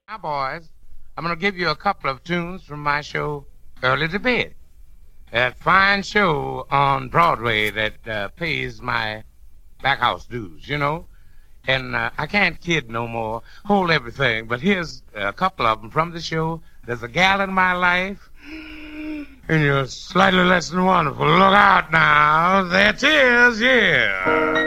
Now, boys, I'm going to give you a couple of tunes from my show, Early to Bed. That fine show on Broadway that pays my back house dues, you know. And I can't kid no more, hold everything, but here's a couple of them from the show. There's a gal in my life, and you're slightly less than wonderful. Look out now, there it is, yeah.